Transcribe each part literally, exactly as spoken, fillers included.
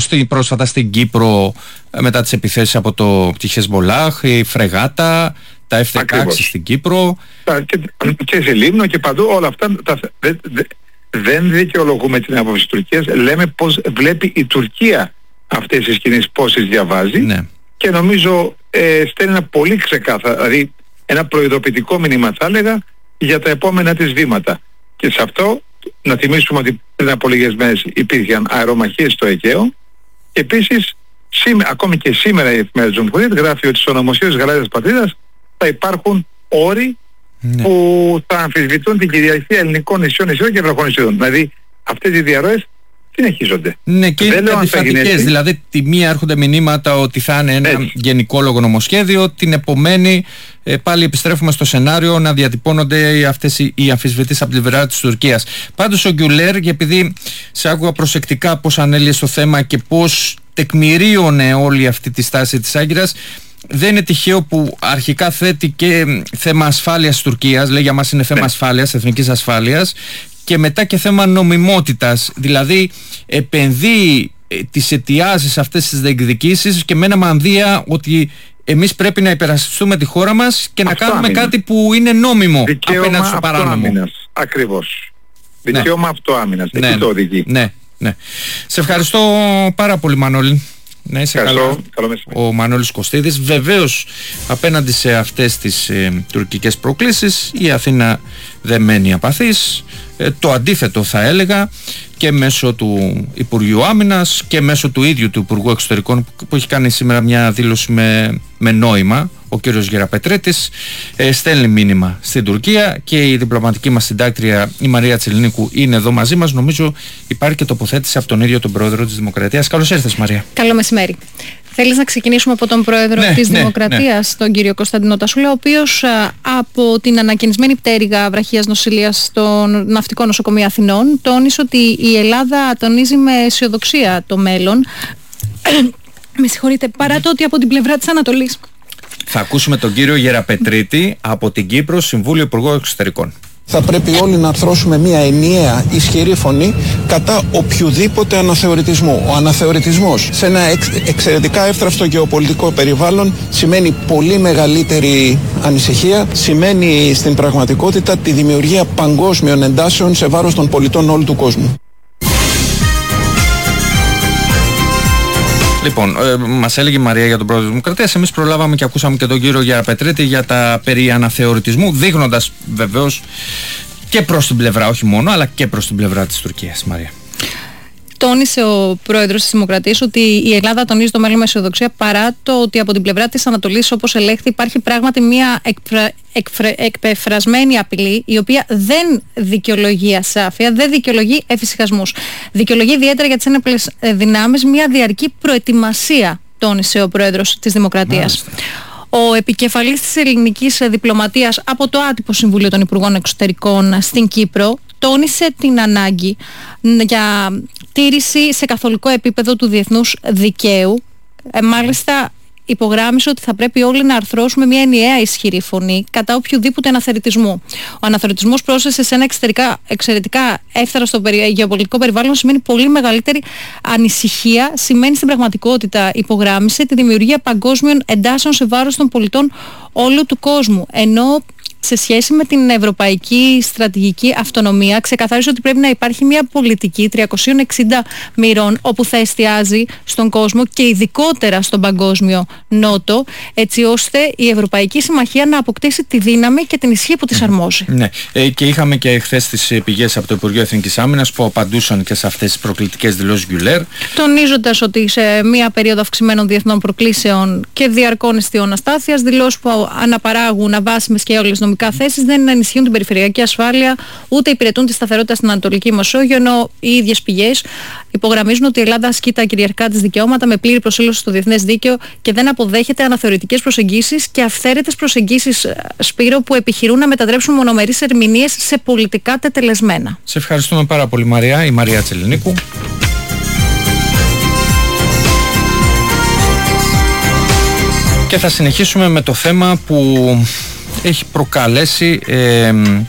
στη, πρόσφατα στην Κύπρο μετά τις επιθέσεις από το Χεσμολάχ, η Φρεγάτα, τα εφ δεκαέξι στην Κύπρο. Και, και σε Λίμνο και παντού όλα αυτά τα, δε, δε, δεν δικαιολογούμε την άποψη της Τουρκίας. Λέμε πώς βλέπει η Τουρκία αυτές τις κινήσεις, πώς τις διαβάζει. Ναι. Και νομίζω ε, στέλνει ένα πολύ ξεκάθαρο, δηλαδή ένα προειδοποιητικό μήνυμα θα έλεγα για τα επόμενα της βήματα. Και σε αυτό να θυμίσουμε ότι πριν από λίγες μέρες υπήρχαν αερομαχίες στο Αιγαίο. Και επίσης σήμερα, ακόμη και σήμερα η εφημερίδα Τζουμχουρίτ γράφει ότι στο νομοσχέδιο της Γαλάζιας Πατρίδας θα υπάρχουν όροι, ναι, που θα αμφισβητούν την κυριαρχία ελληνικών νησιών, νησιών και ευρωπαϊκών νησιών. Δηλαδή αυτές οι διαρροές συνεχίζονται. Ναι, και είναι αντιφατικές. Δηλαδή, τη μία έρχονται μηνύματα ότι θα είναι ένα έτσι γενικόλογο νομοσχέδιο, την επομένη ε, πάλι επιστρέφουμε στο σενάριο να διατυπώνονται αυτές οι, οι αμφισβητήσεις από την πλευρά της Τουρκίας. Πάντως ο Γκιουλέρ, και επειδή σε άκουγα προσεκτικά πώς ανέλυε το θέμα και πώς τεκμηρίωνε όλη αυτή τη στάση της Άγκυρας, δεν είναι τυχαίο που αρχικά θέτει και θέμα ασφάλειας της Τουρκίας, λέει για μας είναι θέμα ναι. ασφάλειας, εθνικής ασφάλειας, και μετά και θέμα νομιμότητας, δηλαδή επενδύει ε, τις αιτιάσεις αυτές τις διεκδικήσεις και με ένα μανδύα ότι εμείς πρέπει να υπερασπιστούμε τη χώρα μας και αυτό να κάνουμε άμυνα. Κάτι που είναι νόμιμο απέναντι στο παράνομο. Ακριβώς. Δικαίωμα ναι. αυτοάμυνας. Ναι. Εκεί το οδηγεί. Ναι. Ναι. Σε ευχαριστώ πάρα πολύ, Μανώλη. Να είσαι καλά. Ο Μανώλης Κωστίδης. Βεβαίως απέναντι σε αυτές τις ε, τουρκικές προκλήσεις η Αθήνα δεν μένει απαθής. Ε, το αντίθετο θα έλεγα, και μέσω του Υπουργείου Άμυνας και μέσω του ίδιου του Υπουργού Εξωτερικών, που έχει κάνει σήμερα μια δήλωση με, με νόημα, ο κύριος Γεραπετρίτης, ε, στέλνει μήνυμα στην Τουρκία, και η διπλωματική μας συντάκτρια η Μαρία Τσελινίκου είναι εδώ μαζί μας. Νομίζω υπάρχει και τοποθέτηση από τον ίδιο τον πρόεδρο της Δημοκρατίας. Καλώς ήρθες, Μαρία. Καλό μεσημέρι. Θέλεις να ξεκινήσουμε από τον πρόεδρο ναι, της ναι, Δημοκρατίας, ναι. τον κύριο Κωνσταντινό Τασούλα, ο οποίος α, από την ανακαινισμένη πτέρυγα βραχίας νοσηλείας στο Ναυτικό Νοσοκομείο Αθηνών τόνισε ότι η Ελλάδα τονίζει με αισιοδοξία το μέλλον. Με συγχωρείτε, παρά το ότι από την πλευρά της Ανατολής. Θα ακούσουμε τον κύριο Γεραπετρίτη από την Κύπρο, Συμβούλιο Υπουργών Εξωτερικών. Θα πρέπει όλοι να αρθρώσουμε μια ενιαία ισχυρή φωνή κατά οποιοδήποτε αναθεωρητισμού. Ο αναθεωρητισμός σε ένα εξ, εξαιρετικά εύθραυστο γεωπολιτικό περιβάλλον σημαίνει πολύ μεγαλύτερη ανησυχία, σημαίνει στην πραγματικότητα τη δημιουργία παγκόσμιων εντάσεων σε βάρος των πολιτών όλου του κόσμου. Λοιπόν, ε, μας έλεγε η Μαρία για τον πρόεδρο της Δημοκρατίας. Εμείς προλάβαμε και ακούσαμε και τον κύριο Γεραπετρίτη για τα περί αναθεωρητισμού, δείχνοντας βεβαίως και προς την πλευρά, όχι μόνο, αλλά και προς την πλευρά της Τουρκίας. Μαρία. Τόνισε ο πρόεδρος της Δημοκρατίας ότι η Ελλάδα τονίζει το μέλλον με αισιοδοξία, παρά το ότι από την πλευρά της Ανατολής, όπως ελέγχθη, υπάρχει πράγματι μια εκφρα... εκφρα... εκπεφρασμένη απειλή, η οποία δεν δικαιολογεί ασάφεια, δεν δικαιολογεί εφησυχασμούς. Δικαιολογεί ιδιαίτερα για τις ένοπλες δυνάμεις μια διαρκή προετοιμασία, τόνισε ο πρόεδρος της Δημοκρατίας. Μάλιστα. Ο επικεφαλής της ελληνικής διπλωματίας από το άτυπο Συμβούλιο των Υπουργών Εξωτερικών στην Κύπρο τόνισε την ανάγκη για τήρηση σε καθολικό επίπεδο του διεθνούς δικαίου. Ε, μάλιστα υπογράμμισε ότι θα πρέπει όλοι να αρθρώσουμε μια ενιαία ισχυρή φωνή κατά οποιοδήποτε αναθεωρητισμού. Ο αναθεωρητισμός, πρόσθεσε, σε ένα εξαιρετικά, εξαιρετικά εύθραυστο γεωπολιτικό περιβάλλον σημαίνει πολύ μεγαλύτερη ανησυχία, σημαίνει στην πραγματικότητα, υπογράμμισε, τη δημιουργία παγκόσμιων εντάσεων σε βάρος των πολιτών όλου του κόσμου. Ενώ σε σχέση με την ευρωπαϊκή στρατηγική αυτονομία, ξεκαθάρισε ότι πρέπει να υπάρχει μια πολιτική τριακόσιων εξήντα μοιρών, όπου θα εστιάζει στον κόσμο και ειδικότερα στον παγκόσμιο νότο, έτσι ώστε η Ευρωπαϊκή Συμμαχία να αποκτήσει τη δύναμη και την ισχύ που της αρμόζει. Ναι, ε, και είχαμε και χθες τις πηγές από το Υπουργείο Εθνικής Άμυνας που απαντούσαν και σε αυτές τις προκλητικές δηλώσεις Γκιουλέρ. Τονίζοντας ότι σε μια περίοδο αυξημένων διεθνών προκλήσεων και διαρκών εστιών αστάθειας, δηλώσεις που αναπαράγουν αβάσιμες και όλες νομικές θέσεις δεν ενισχύουν την περιφερειακή ασφάλεια, ούτε υπηρετούν τη σταθερότητα στην Ανατολική Μεσόγειο, ενώ οι ίδιες πηγές υπογραμμίζουν ότι η Ελλάδα ασκεί τα κυριαρχικά της δικαιώματα με πλήρη προσήλωση στο διεθνές δίκαιο και δεν αποδέχεται αναθεωρητικές προσεγγίσεις και αυθαίρετες προσεγγίσεις, Σπύρο, που επιχειρούν να μετατρέψουν μονομερείς ερμηνείες σε πολιτικά τετελεσμένα. Σε ευχαριστούμε πάρα πολύ, Μαρία. Η Μαρία Τσελινίκου. Και θα συνεχίσουμε με το θέμα που έχει προκαλέσει ε,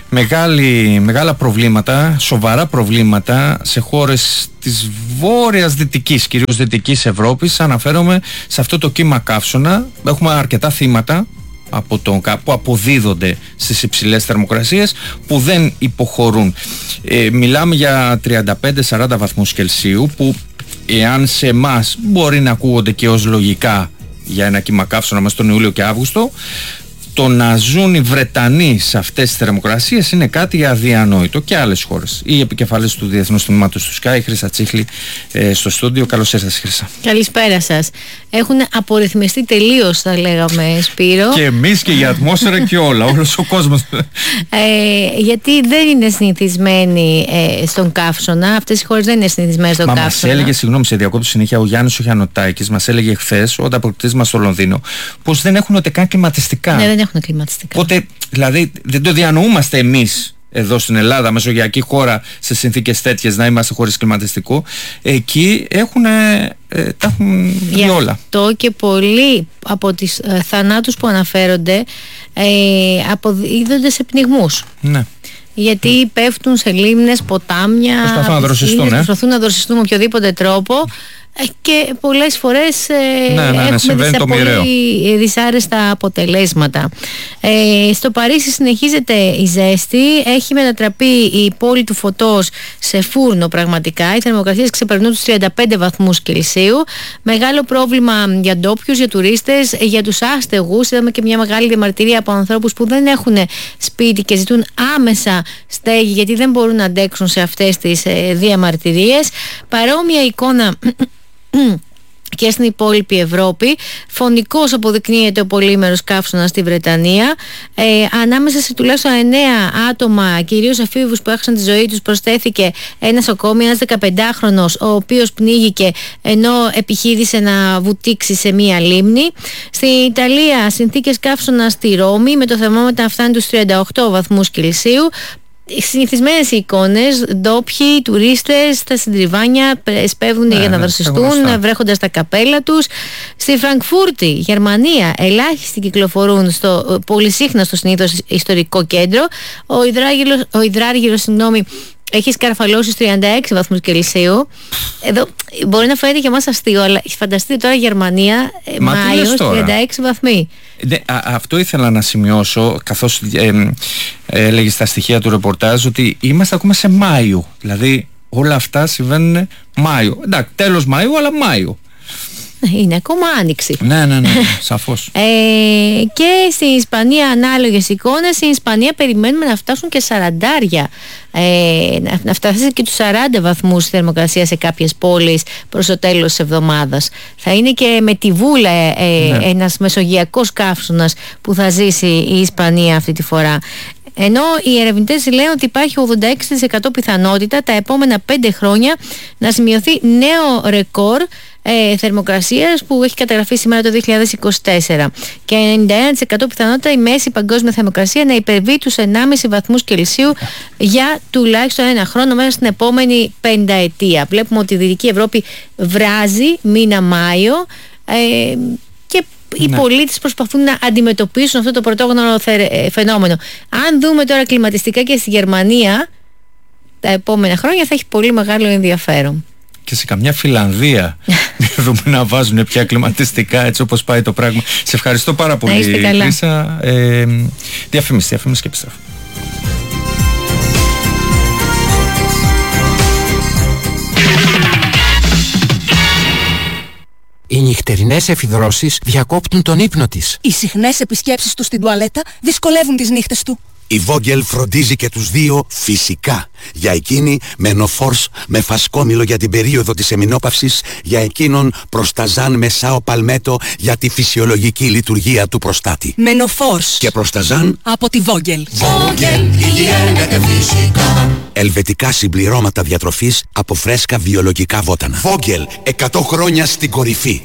μεγάλη, μεγάλα προβλήματα, σοβαρά προβλήματα σε χώρες της βόρειας δυτικής, κυρίως δυτικής Ευρώπης. Αναφέρομαι σε αυτό το κύμα καύσωνα. Έχουμε αρκετά θύματα από τον, που αποδίδονται στις υψηλές θερμοκρασίες, που δεν υποχωρούν. Ε, μιλάμε για τριάντα πέντε με σαράντα βαθμούς Κελσίου, που εάν σε εμάς μπορεί να ακούγονται και ως λογικά για ένα κύμα καύσωνα μας τον Ιούλιο και Αύγουστο, το να ζουν οι Βρετανοί σε αυτές τις θερμοκρασίες είναι κάτι αδιανόητο. Και άλλες χώρες. Η επικεφαλής του Διεθνούς Τμήματος του Sky, Χρύσα Τσίχλη, ε, στο στούντιο. Καλώς ήρθατε, Χρύσα. Καλησπέρα σας. Έχουν απορριθμιστεί τελείως, θα λέγαμε, Σπύρο. Και εμείς και η ατμόσφαιρα και όλα, όλος ο κόσμος. Ε, γιατί δεν είναι συνηθισμένοι ε, στον καύσωνα. Αυτές οι χώρες δεν είναι συνηθισμένες στον Μα καύσωνα. Μας έλεγε, συγγνώμη, σε διακόπτω συνέχεια, ο Γιάννης ο Χιανοτάκης μας έλεγε χθες, ο ανταποκριτής μας στο Λονδίνο, πως δεν έχουν ούτε καν κλιματιστικά. Ναι, δεν έχουν κλιματιστικά. Οπότε, δηλαδή, δεν το διανοούμαστε εμείς εδώ στην Ελλάδα, μεσογειακή χώρα, σε συνθήκες τέτοιες, να είμαστε χωρίς κλιματιστικό. Εκεί έχουν, ε, τα έχουν δει όλα. Αυτό και πολλοί από τις ε, θανάτους που αναφέρονται ε, αποδίδονται σε πνιγμούς. Ναι. Γιατί πέφτουν σε λίμνες, ποτάμια, προσπαθούν να δροσιστούν, ε. προσπαθούν να δροσιστούν με οποιοδήποτε τρόπο. Και πολλές φορές ε, ναι, ναι, ναι, έχουμε δει στα πολύ δυσάρεστα αποτελέσματα. Ε, στο Παρίσι συνεχίζεται η ζέστη. Έχει μετατραπεί η πόλη του φωτός σε φούρνο πραγματικά. Οι θερμοκρασίες ξεπερνούν τους τριάντα πέντε βαθμούς Κελσίου. Μεγάλο πρόβλημα για ντόπιους, για τουρίστες, για τους άστεγους. Είδαμε και μια μεγάλη διαμαρτυρία από ανθρώπους που δεν έχουν σπίτι και ζητούν άμεσα στέγη, γιατί δεν μπορούν να αντέξουν σε αυτές τις ε, διαμαρτυρίες. Παρόμοια εικόνα και στην υπόλοιπη Ευρώπη. Φωνικός αποδεικνύεται ο πολύμερος καύσωνας στη Βρετανία. Ε, ανάμεσα σε τουλάχιστον εννέα άτομα, κυρίως εφήβους που έχασαν τη ζωή τους, προσθέθηκε ένας ακόμη, ένας δεκαπεντάχρονος, ο οποίος πνίγηκε ενώ επιχείρησε να βουτήξει σε μία λίμνη. Στην Ιταλία συνθήκες καύσωνας στη Ρώμη, με το θερμόμετρο να φτάνει τους τριάντα οκτώ βαθμούς Κελσίου. Συνηθισμένες οι εικόνες, ντόπιοι, τουρίστες, στα συντριβάνια σπέβουν ναι, για να δροσιστούν, ναι, βρέχοντας τα καπέλα τους. Στη Φραγκφούρτη, Γερμανία, ελάχιστοι κυκλοφορούν στο, πολύ συχνά στο συνήθως ιστορικό κέντρο. Ο υδράργυρος, ο υδράργυρος συγγνώμη, έχει σκαρφαλώσει τριάντα έξι βαθμούς Κελσίου. Εδώ μπορεί να φαίνεται για εμάς αστείο, αλλά φανταστείτε τώρα Γερμανία, Μάιος, τριάντα έξι βαθμοί. Ναι, α, αυτό ήθελα να σημειώσω, καθώς ε, ε, έλεγε στα στοιχεία του ρεπορτάζ, ότι είμαστε ακόμα σε Μάιο. Δηλαδή όλα αυτά συμβαίνουν Μάιο. Εντάξει, τέλος Μαΐου, αλλά Μάιο. Είναι ακόμα άνοιξη. Ναι, ναι, ναι, σαφώς. ε, και στην Ισπανία ανάλογες εικόνες. Στην Ισπανία περιμένουμε να φτάσουν και σαραντάρια. Ε, να, να φτάσει και τους σαράντα βαθμούς θερμοκρασία σε κάποιες πόλεις προς το τέλος της εβδομάδας. Θα είναι και με τη βούλα ε, ναι. ένας μεσογειακός καύσωνας που θα ζήσει η Ισπανία αυτή τη φορά. Ενώ οι ερευνητές λένε ότι υπάρχει ογδόντα έξι τοις εκατό πιθανότητα τα επόμενα πέντε χρόνια να σημειωθεί νέο ρεκόρ ε, θερμοκρασίας που έχει καταγραφεί σήμερα το δύο χιλιάδες είκοσι τέσσερα, και ενενήντα ένα τοις εκατό πιθανότητα η μέση παγκόσμια θερμοκρασία να υπερβεί τους ενάμιση βαθμούς Κελσίου για τουλάχιστον ένα χρόνο μέσα στην επόμενη πενταετία. Βλέπουμε ότι η Δυτική Ευρώπη βράζει μήνα Μάιο ε, και οι ναι. πολίτες προσπαθούν να αντιμετωπίσουν αυτό το πρωτόγνωρο φαινόμενο. Αν δούμε τώρα κλιματιστικά και στη Γερμανία τα επόμενα χρόνια, θα έχει πολύ μεγάλο ενδιαφέρον. Και σε καμιά Φιλανδία δούμε να βάζουν πια κλιματιστικά, έτσι όπως πάει το πράγμα. Σε ευχαριστώ πάρα πολύ, Χρύσα. Ε, διαφήμιση, διαφήμιση και επιστρέφω. Οι νυχτερινές εφιδρώσεις διακόπτουν τον ύπνο της. Οι συχνές επισκέψεις του στην τουαλέτα δυσκολεύουν τις νύχτες του. Η Vogel φροντίζει και τους δύο φυσικά. Για εκείνη Menopause με φασκόμηλο για την περίοδο της εμεινόπαυσης, για εκείνον Προσταζάν με Σάο Παλμέτο για τη φυσιολογική λειτουργία του προστάτη. Menopause και Προσταζάν από τη Vogel. Vogel υγιένεται φυσικά. Ελβετικά συμπληρώματα διατροφής από φρέσκα βιολογικά βότανα. Vogel, εκατό χρόνια στην κορυφή.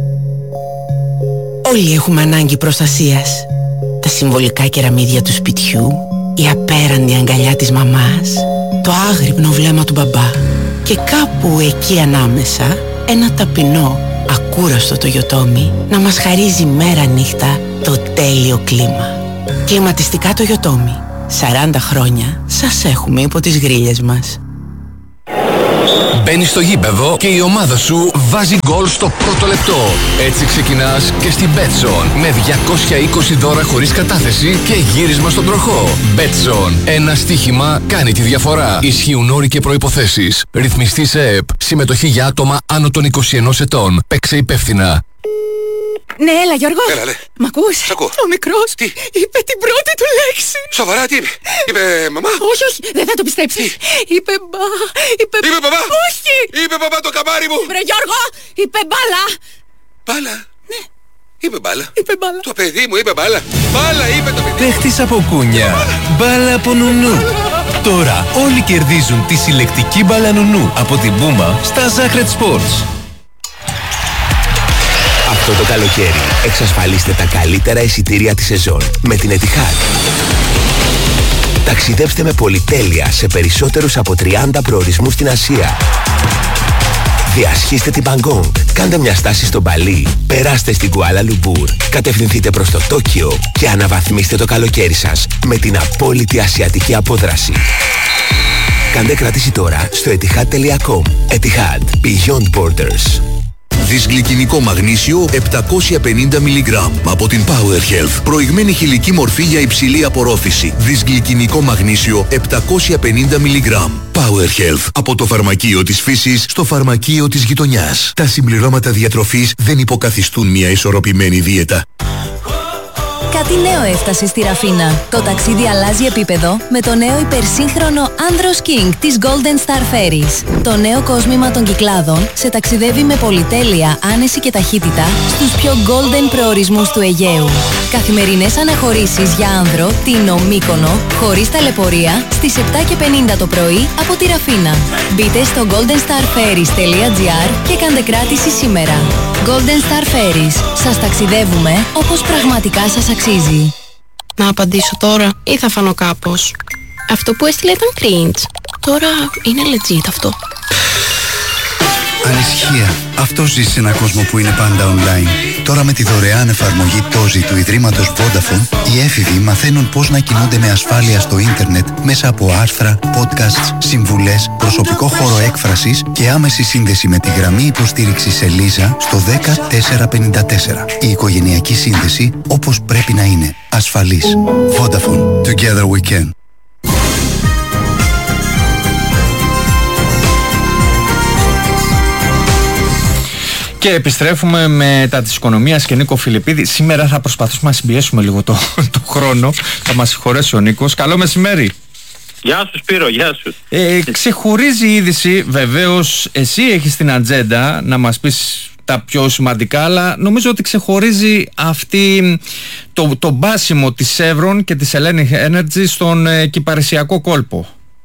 Όλοι έχουμε ανάγκη προστασίας. Τα συμβολικά κεραμίδια του σπιτιού, η απέραντη αγκαλιά της μαμάς, το άγρυπνο βλέμμα του μπαμπά και κάπου εκεί ανάμεσα ένα ταπεινό, ακούραστο το Yotomi να μας χαρίζει μέρα νύχτα το τέλειο κλίμα. Κλιματιστικά το Yotomi. σαράντα χρόνια σας έχουμε υπό τις γρίλες μας. Μπαίνεις στο γήπεδο και η ομάδα σου βάζει γκολ στο πρώτο λεπτό. Έτσι ξεκινάς και στην Betson με διακόσια είκοσι δώρα χωρίς κατάθεση και γύρισμα στον τροχό. Betson. Ένα στοίχημα κάνει τη διαφορά. Ισχύουν όροι και προϋποθέσεις. Ρυθμιστή σε ΕΕΠ. Συμμετοχή για άτομα άνω των είκοσι ενός ετών. Παίξε υπεύθυνα. Ναι, έλα Γιώργο. Έλα, ναι. Μ' ακούς? Σ' ακούω. Ο μικρός Τι? είπε την πρώτη του λέξη. Σοβαρά, τι είπε? Είπε μαμά? Όχι, όχι, δεν θα το πιστέψεις. Είπε μπα, είπε... Είπε μπαμπά? Όχι. Είπε μπαμπά το καμάρι μου. Βρε Γιώργο, είπε μπάλα. Μπάλα? Ναι. Είπε μπάλα. Είπε μπάλα. Το παιδί μου είπε μπάλα. Μπάλα είπε το παιδί. Παίχτης από κούνια. Μπάλα από νουνού. Τώρα όλοι κερδίζουν τη συλλεκτική μπάλα νουνού από την Puma στα Zacred Sports. Αυτό το καλοκαίρι εξασφαλίστε τα καλύτερα εισιτήρια της σεζόν με την Etihad. Ταξιδέψτε με πολυτέλεια σε περισσότερους από τριάντα προορισμούς στην Ασία. Διασχίστε την Μπαγκόγκ, κάντε μια στάση στο Μπαλί, περάστε στην Κουάλα Λουμπούρ, κατευθυνθείτε προς το Τόκιο και αναβαθμίστε το καλοκαίρι σας με την απόλυτη ασιατική απόδραση. Κάντε κράτηση τώρα στο etihad τελεία com. Etihad. Beyond Borders. Δυσγλυκινικό μαγνήσιο επτακόσια πενήντα μιλιγκράμμ από την Power Health. Προηγμένη χηλική μορφή για υψηλή απορρόφηση. Δυσγλυκινικό μαγνήσιο επτακόσια πενήντα μιλιγκράμμ. Power Health. Από το φαρμακείο της φύσης στο φαρμακείο της γειτονιάς. Τα συμπληρώματα διατροφής δεν υποκαθιστούν μια ισορροπημένη δίαιτα. Κάτι νέο έφτασε στη Ραφίνα. Το ταξίδι αλλάζει επίπεδο με το νέο υπερσύγχρονο Andros King της Golden Star Ferries. Το νέο κόσμημα των Κυκλάδων σε ταξιδεύει με πολυτέλεια, άνεση και ταχύτητα στους πιο golden προορισμούς του Αιγαίου. Καθημερινές αναχωρήσεις για άνδρο, Τίνο, Μύκονο, χωρίς ταλαιπωρία, στις επτά και πενήντα το πρωί από τη Ραφίνα. Μπείτε στο golden star ferries τελεία gr και κάντε κράτηση σήμερα. Golden Star Ferries. Σας ταξιδεύουμε όπως πραγματικά σας αξίζει. Να απαντήσω τώρα ή θα φανώ κάπως? Αυτό που έστειλε ήταν cringe. Τώρα είναι legit αυτό. Ανησυχία. Αυτό ζει σε έναν κόσμο που είναι πάντα online. Τώρα με τη δωρεάν εφαρμογή Τόζι του Ιδρύματος Vodafone, οι έφηβοι μαθαίνουν πώς να κινούνται με ασφάλεια στο ίντερνετ μέσα από άρθρα, podcasts, συμβουλές, προσωπικό χώρο έκφρασης και άμεση σύνδεση με τη γραμμή υποστήριξης Ελίζα στο δέκα τετρακόσια πενήντα τέσσερα. Η οικογενειακή σύνδεση όπως πρέπει να είναι. Ασφαλής. Vodafone. Together we can. Και επιστρέφουμε μετά της οικονομίας και Νίκο Φιλιππίδη. Σήμερα θα προσπαθήσουμε να συμπιέσουμε λίγο το, το χρόνο. Θα μας συγχωρέσει ο Νίκος. Καλό μεσημέρι. Γεια σου Σπύρο, γεια σου. Ε, ξεχωρίζει η είδηση, βεβαίως εσύ έχεις την ατζέντα να μας πεις τα πιο σημαντικά, αλλά νομίζω ότι ξεχωρίζει αυτή το, το μπάσιμο της Chevron και της Hellenic Energy στον ε, κυπαρισιακό κόλπο.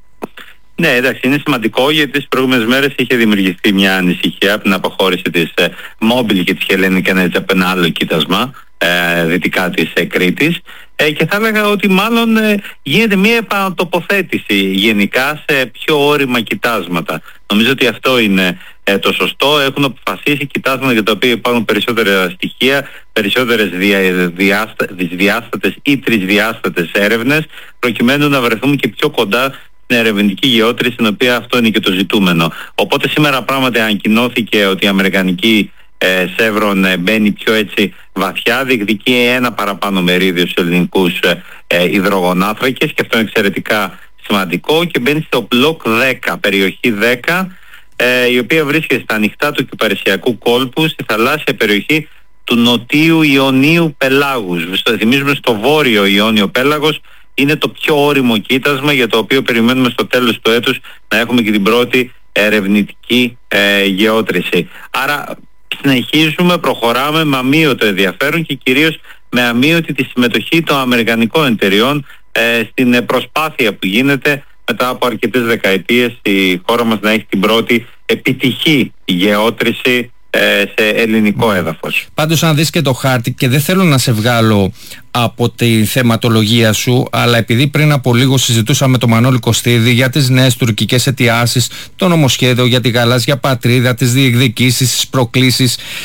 Ναι, εντάξει, είναι σημαντικό γιατί τις προηγούμενες μέρες είχε δημιουργηθεί μια ανησυχία από την αποχώρηση της ε, Mobil και της Hellenic Energy από ένα άλλο κοίτασμα ε, δυτικά της ε, Κρήτης ε, και θα έλεγα ότι μάλλον ε, γίνεται μια επανατοποθέτηση γενικά σε πιο όρημα κοιτάσματα. Νομίζω ότι αυτό είναι ε, το σωστό. Έχουν αποφασίσει κοιτάσματα για τα οποία υπάρχουν περισσότερα στοιχεία, περισσότερες δια, διάστα, δυσδιάστατες ή τρισδιάστατες έρευνες προκειμένου να βρεθούμε και πιο κοντά στην ερευνητική γεώτρηση, στην οποία αυτό είναι και το ζητούμενο. Οπότε σήμερα πράγματι ανακοινώθηκε ότι η αμερικανική ε, Chevron ε, μπαίνει πιο έτσι βαθιά, διεκδικεί ένα παραπάνω μερίδιο στους ελληνικούς ε, ε, υδρογονάνθρακες και αυτό είναι εξαιρετικά σημαντικό και μπαίνει στο μπλοκ δέκα, περιοχή δέκα, ε, η οποία βρίσκεται στα ανοιχτά του κυπαρισιακού κόλπου, στη θαλάσσια περιοχή του νοτίου Ιωνίου πελάγους. Θυμίζουμε στο βόρειο Ιόνιο πέλαγος. Είναι το πιο όριμο κοίτασμα για το οποίο περιμένουμε στο τέλος του έτους να έχουμε και την πρώτη ερευνητική ε, γεώτρηση. Άρα συνεχίζουμε, προχωράμε με αμείωτο ενδιαφέρον και κυρίως με αμείωτη τη συμμετοχή των αμερικανικών εταιριών ε, στην προσπάθεια που γίνεται μετά από αρκετές δεκαετίες η χώρα μας να έχει την πρώτη επιτυχή γεώτρηση σε ελληνικό έδαφος. Πάντως αν δεις και το χάρτη, και δεν θέλω να σε βγάλω από τη θεματολογία σου, αλλά επειδή πριν από λίγο συζητούσαμε με τον Μανώλη Κωστίδη για τις νέες τουρκικές αιτιάσεις, το νομοσχέδιο για τη γαλάζια πατρίδα, τις διεκδικήσεις, τις προκλήσεις,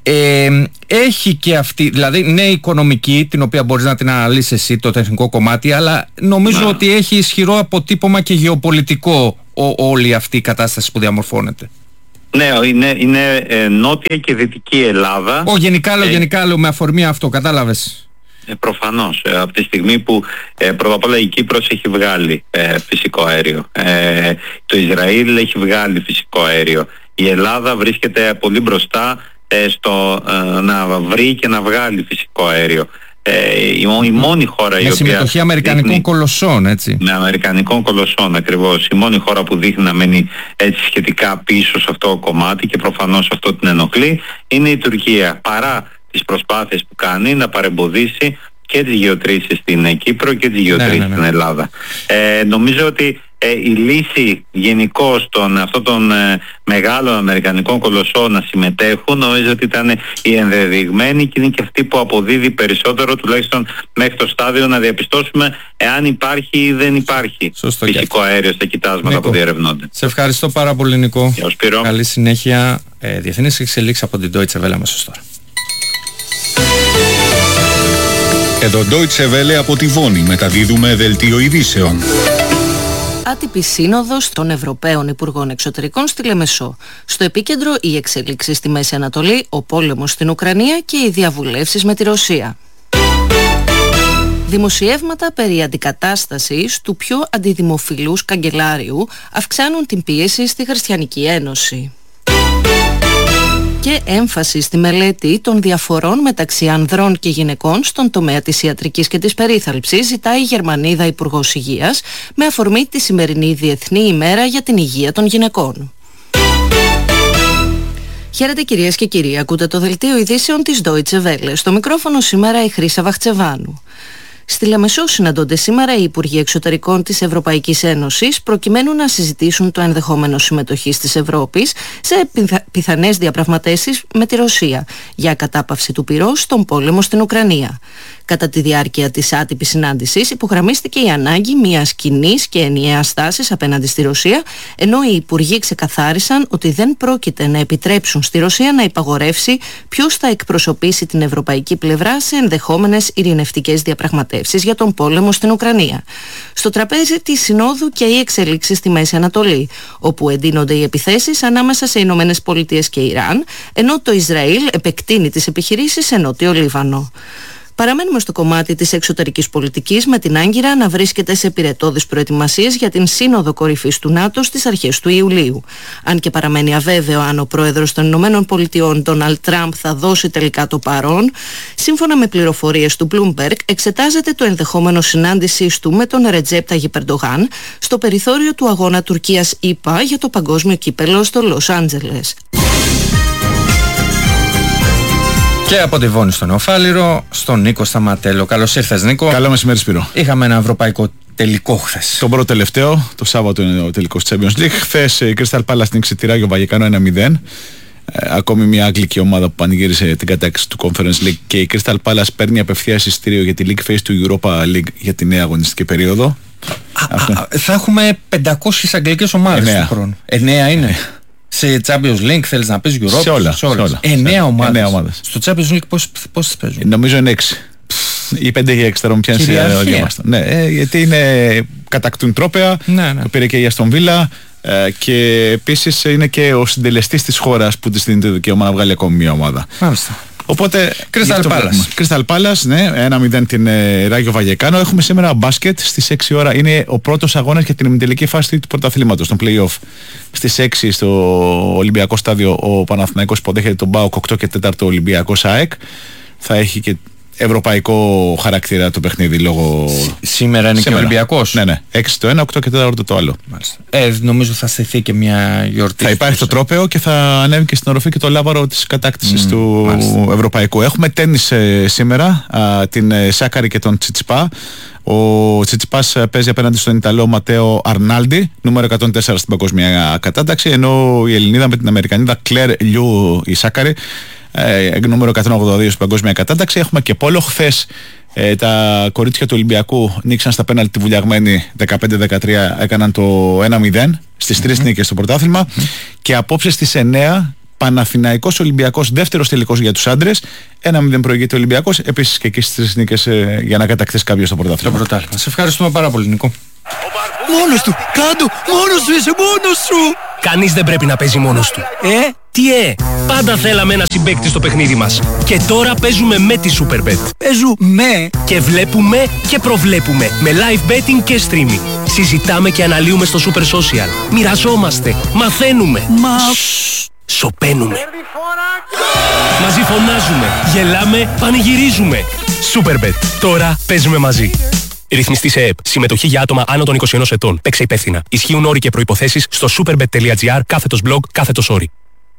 Ε, έχει και αυτή, δηλαδή ναι, οικονομική, την οποία μπορείς να την αναλύσεις εσύ, το τεχνικό κομμάτι, αλλά νομίζω να. ότι έχει ισχυρό αποτύπωμα και γεωπολιτικό ο, όλη αυτή η κατάσταση που διαμορφώνεται. Ναι, είναι, είναι ε, νότια και δυτική Ελλάδα. Ω, γενικά λέω, ε, γενικά λέω με αφορμή αυτό, κατάλαβες. Ε, προφανώς, ε, από τη στιγμή που ε, πρώτα απ' όλα η Κύπρος έχει βγάλει ε, φυσικό αέριο, ε, το Ισραήλ έχει βγάλει φυσικό αέριο, η Ελλάδα βρίσκεται πολύ μπροστά ε, στο ε, να βρει και να βγάλει φυσικό αέριο. Ε, η, η μόνη χώρα με η οποία συμμετοχή αμερικανικών δείχνει, κολοσσών, έτσι. με αμερικανικών κολοσσών ακριβώς, η μόνη χώρα που δείχνει να μένει έτσι σχετικά πίσω σε αυτό το κομμάτι, και προφανώς αυτό την ενοχλεί, είναι η Τουρκία, παρά τις προσπάθειες που κάνει να παρεμποδίσει και τις γεωτρήσεις στην Κύπρο και τις γεωτρήσεις ναι, ναι, ναι. στην Ελλάδα. Ε, νομίζω ότι ε, η λύση γενικώς των αυτών των ε, μεγάλων αμερικανικών κολοσσών να συμμετέχουν, νομίζω ότι ήταν η ενδεδειγμένη και είναι και αυτή που αποδίδει περισσότερο, τουλάχιστον μέχρι το στάδιο, να διαπιστώσουμε εάν υπάρχει ή δεν υπάρχει Σωστό φυσικό αέριο στα κοιτάσματα Νίκο, που διερευνώνται. Σε ευχαριστώ πάρα πολύ, Νικό. Γεια Σπύρο. Καλή συνέχεια. Ε, διεθνείς εξελίξεις από την Deutsche Welle αμέσως τώρα. Εδώ Deutsche Welle από τη Βόνη μεταδίδουμε δελτίο ειδήσεων. Άτυπη σύνοδος των Ευρωπαίων Υπουργών Εξωτερικών στη Λεμεσό. Στο επίκεντρο οι εξελίξεις στη Μέση Ανατολή, ο πόλεμος στην Ουκρανία και οι διαβουλεύσεις με τη Ρωσία. Δημοσιεύματα περί αντικατάστασης του πιο αντιδημοφιλούς καγκελάριου αυξάνουν την πίεση στη Χριστιανική Ένωση. Και έμφαση στη μελέτη των διαφορών μεταξύ ανδρών και γυναικών στον τομέα της ιατρικής και της περίθαλψης ζητάει η Γερμανίδα Υπουργός Υγείας με αφορμή τη σημερινή Διεθνή ημέρα για την υγεία των γυναικών. Χαίρετε κυρίες και κύριοι, ακούτε το δελτίο ειδήσεων της Deutsche Welle. Στο μικρόφωνο σήμερα η Χρύσα Βαχτσεβάνου. Στη Λεμεσό συναντώνται σήμερα οι Υπουργοί Εξωτερικών της Ευρωπαϊκής Ένωσης προκειμένου να συζητήσουν το ενδεχόμενο συμμετοχής της Ευρώπης σε πιθανές διαπραγματεύσεις με τη Ρωσία για κατάπαυση του πυρός στον πόλεμο στην Ουκρανία. Κατά τη διάρκεια της άτυπης συνάντησης υπογραμμίστηκε η ανάγκη μιας κοινής και ενιαίας στάσης απέναντι στη Ρωσία, ενώ οι Υπουργοί ξεκαθάρισαν ότι δεν πρόκειται να επιτρέψουν στη Ρωσία να υπαγορεύσει ποιος θα εκπροσωπήσει την ευρωπαϊκή πλευρά σε ενδεχόμενες ειρηνευτικές διαπραγματεύσεις για τον πόλεμο στην Ουκρανία. Στο τραπέζι της Συνόδου και οι εξελίξεις στη Μέση Ανατολή, όπου εντείνονται οι επιθέσεις ανάμεσα σε Ηνωμένες Πολιτείες και Ιράν, ενώ το Ισραήλ επεκτείνει τις επιχειρήσεις σε Νότιο Λίβανο. Παραμένουμε στο κομμάτι της εξωτερικής πολιτικής, με την Άγκυρα να βρίσκεται σε πυρετώδεις προετοιμασίες για την Σύνοδο Κορυφής του ΝΑΤΟ στις αρχές του Ιουλίου. Αν και παραμένει αβέβαιο αν ο πρόεδρος των Ηνωμένων Πολιτειών, Ντόναλντ Τραμπ, θα δώσει τελικά το παρόν, σύμφωνα με πληροφορίες του Bloomberg, εξετάζεται το ενδεχόμενο συνάντησής του με τον Ρετζέπ Ταγιπ Ερντογάν στο περιθώριο του αγώνα Τουρκίας-ΗΠΑ για το παγκόσμιο κύπελλο στο Λος Άντζελες. Και από τη Βόνη στον Νεοφάλιρο, στον Νίκο Σταματέλο. Καλώς ήρθες, Νίκο. Καλό μεσημέρι, Σπύρο. Είχαμε ένα ευρωπαϊκό τελικό χθες. Το πρώτο τελευταίο, το Σάββατο είναι ο τελικός Champions League. Χθες η Crystal Palace νίκησε τη Ράγιο Βαγεκάνο ένα μηδέν. Ε, ακόμη μια αγγλική ομάδα που πανηγύρισε την κατάκτηση του Conference League, και η Crystal Palace παίρνει απευθείας εισιτήριο για τη League Phase του Europa League για τη νέα αγωνιστική περίοδο. Α, α, θα έχουμε πεντακόσιες αγγλικές ομάδες του χρόνου. Εννέα είναι. Σε Champions League θέλεις να πεις Europa? Σε όλα. Σε όλα. Εννέα ομάδες. Εννέα ομάδες. Στο Champions League πώς, πώς παίζουν? Νομίζω είναι έξι. Ή πέντε για έξι, τώρα μου πιάνει η Ναι, ε, γιατί είναι, κατακτούν τρόπαια, ναι, ναι. Το πήρε και η Αστον Βίλα, ε, και επίσης είναι και ο συντελεστής της χώρας που της δίνει το δικαίωμα να βγάλει ακόμη μια ομάδα. Μάλιστα. Οπότε, Crystal Palace. Crystal Palace, ναι, ένα μηδέν την ε, Ράγιο Βαγεκάνο. Έχουμε σήμερα μπάσκετ στις έξι ώρα. Είναι ο πρώτος αγώνας για την ημιτελική φάση του πρωταθλήματος, τον play-off. Στις έξι στο Ολυμπιακό στάδιο ο Παναθηναϊκός υποδέχεται τον ΠΑΟΚ, οκτώ και τέσσερα ο Ολυμπιακός ΑΕΚ. Θα έχει και ευρωπαϊκό χαρακτήρα το παιχνίδι λόγω. Σήμερα είναι σήμερα. Και Ολυμπιακός. Ναι, ναι. έξι το ένα, οκτώ και τέσσερα το άλλο. Ε, νομίζω θα στηθεί και μια γιορτή. Θα υπάρχει το τρόπαιο και θα ανέβει και στην οροφή και το λάβαρο της κατάκτησης mm, του μάλιστα. Ευρωπαϊκού. Έχουμε τένις ε, σήμερα, α, την ε, Σάκαρη και τον Τσιτσιπά. Ο Τσιτσιπάς παίζει απέναντι στον Ιταλό Ματέο Αρνάλντι, νούμερο εκατόν τέσσερα στην παγκόσμια κατάταξη, ενώ η Ελληνίδα με την Αμερικανίδα Κλέρ Λιού η Σάκαρη, ε, νούμερο εκατόν ογδόντα δύο στην παγκόσμια κατάταξη. Έχουμε και πόλο. Χθες ε, τα κορίτσια του Ολυμπιακού νίξαν στα πέναλτι τη βουλιαγμένη δεκαπέντε δεκατρία, έκαναν το ένα μηδέν στις τρεις mm-hmm. νίκες στο πρωτάθλημα. Mm-hmm. Και απόψε στις εννέα Παναθηναϊκός Ολυμπιακός, δεύτερος τελικός για τους άντρες. ένα μηδέν προηγείται ο Ολυμπιακός. Επίσης και εκεί στις τρεις νίκες ε, για να κατακτήσει κάποιος το πρωτάθλημα. Σε ευχαριστούμε πάρα πολύ, Νικό. Μόνος του! Κάντο! Μόνος του είσαι! Μόνος σου! Κανείς δεν πρέπει να παίζει μόνος του. Ε, τι ε! Πάντα θέλαμε ένα συμπαίκτη στο παιχνίδι μας. Και τώρα παίζουμε με τη Superbet. Παίζουμε! Και βλέπουμε και προβλέπουμε. Με live betting και streaming. Συζητάμε και αναλύουμε στο Super Social. Μοιραζόμαστε. Μαθαίνουμε. Μα... Σοπαίνουμε. Μαζί φωνάζουμε. Γελάμε. Πανηγυρίζουμε. Superbet. Τώρα παίζουμε μαζί. Ρυθμιστή σε ΕΕΠ. Συμμετοχή για άτομα άνω των είκοσι ενός ετών. Παίξε υπεύθυνα. Ισχύουν όροι και προϋποθέσεις στο superbet.gr κάθετος blog κάθετος όροι.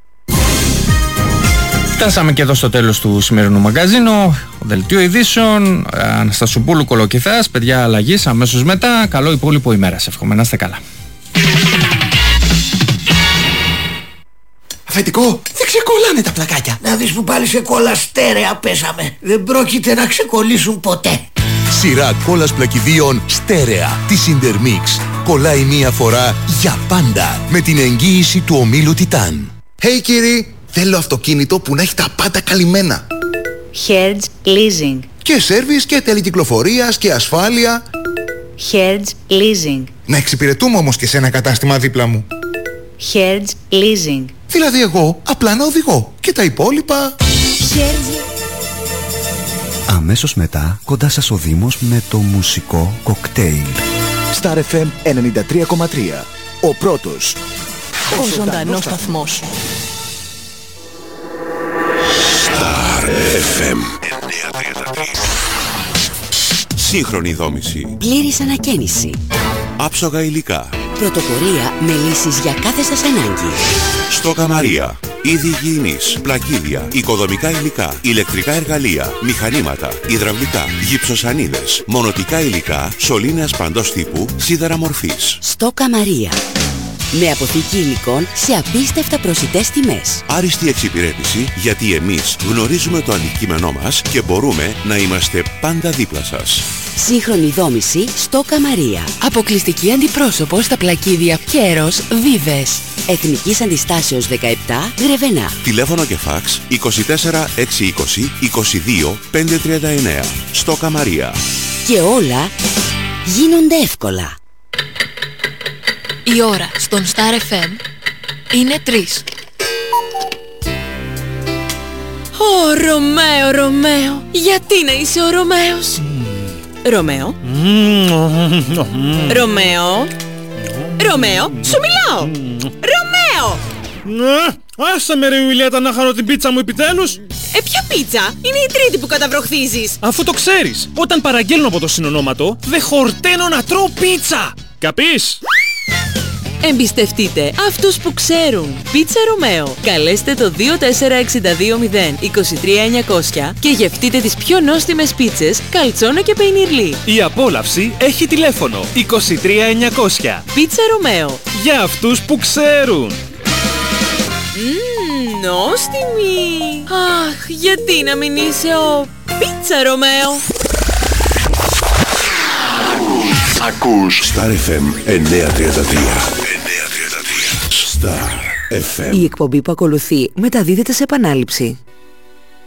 Φτάσαμε και εδώ στο τέλος του σημερινού μαγκαζίνου. Δελτίο ειδήσεων. Αναστασοπούλου Κολοκυθάς. Παιδιά αλλαγής αμέσως μετά. Καλό υπόλοιπο ημέρα. Σε εύχομαι να είστε καλά. Αφεντικό, δεν ξεκολλάνε τα πλακάκια. Να δεις που πάλι σε κόλλα στέρεα πέσαμε. Δεν πρόκειται να ξεκολλήσουν ποτέ. Σειρά κόλλας πλακιδίων στέρεα της Intermix. Κολλάει μία φορά για πάντα με την εγγύηση του ομίλου Titan. Hey κύριοι, θέλω αυτοκίνητο που να έχει τα πάντα καλυμμένα. Hertz Leasing. Και σέρβις και τελικυκλοφορίας και ασφάλεια. Hertz Leasing. Να εξυπηρετούμε όμως και σε ένα κατάστημα δίπλα μου. Hertz Leasing. Δηλαδή εγώ απλά να οδηγώ και τα υπόλοιπα... Hertz. Αμέσως μετά, κοντά σας ο Δήμος με το μουσικό κοκτέιλ. Star εφ εμ ενενήντα τρία κόμμα τρία. Ο πρώτος. Ο ζωντανός σταθμός. Star εφ εμ σύγχρονη δόμηση. Πλήρης ανακαίνιση. Άψογα υλικά. Πρωτοπορία με λύσεις για κάθε σας ανάγκη. Στόκα Μαρία. Είδη υγιεινής, πλακίδια, οικοδομικά υλικά, ηλεκτρικά εργαλεία, μηχανήματα, υδραυλικά, γυψοσανίδες, μονοτικά υλικά, σωλήνες παντός τύπου, σίδερα μορφής. Στόκα Μαρία. Με αποθήκη υλικών σε απίστευτα προσιτές τιμές. Άριστη εξυπηρέτηση γιατί εμείς γνωρίζουμε το αντικείμενό μας και μπορούμε να είμαστε πάντα δίπλα σας. Σύγχρονη δόμηση Στόκα Μαρία. Αποκλειστική αντιπρόσωπο στα πλακίδια Πιέρος Βίβες. Εθνικής Αντιστάσεως δεκαεπτά Γρεβενά. Τηλέφωνο και φάξ είκοσι τέσσερα εξακόσια είκοσι είκοσι δύο πεντακόσια τριάντα εννέα. Στόκα Μαρία. Και όλα γίνονται εύκολα. Η ώρα στον Star εφ εμ είναι τρεις. Ω, Ρωμαίο, Ρωμαίο, γιατί να είσαι ο Ρωμαίος? Ρωμαίο. Ρωμαίο. Ρωμαίο, σου μιλάω. Ρωμαίο. Άσε με ρε Ιουλιέτα να χάνω την πίτσα μου επιτέλους. Ε, ποια πίτσα? Είναι η τρίτη που καταβροχθίζεις. Αφού το ξέρεις, όταν παραγγέλνω από το συνονόματο, δεν χορταίνω να τρώω πίτσα. Καπείς? Εμπιστευτείτε αυτούς που ξέρουν. Πίτσα Ρωμαίο. Καλέστε το δύο τέσσερα έξι δύο μηδέν είκοσι τρία εννιακόσια και γευτείτε τις πιο νόστιμες πίτσες, καλτσόνα και πεϊνιρλί. Η απόλαυση έχει τηλέφωνο είκοσι τρία εννιακόσια. Πίτσα Ρωμαίο. Για αυτούς που ξέρουν. Μμμ, νόστιμη. Αχ, γιατί να μην είσαι ο Πίτσα Ρωμαίο. Ακούς Star εφ εμ εννιακόσια τριάντα τρία. Star εφ εμ. Η εκπομπή που ακολουθεί μεταδίδεται σε επανάληψη.